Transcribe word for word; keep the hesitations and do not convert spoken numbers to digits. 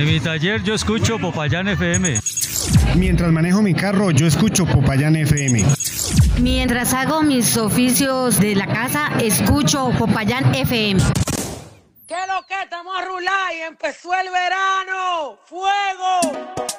En mi taller yo escucho Popayán F M. Mientras manejo mi carro, yo escucho Popayán F M. Mientras hago mis oficios de la casa, escucho Popayán F M. ¿Qué es lo que? Estamos a rular y empezó el verano. ¡Fuego!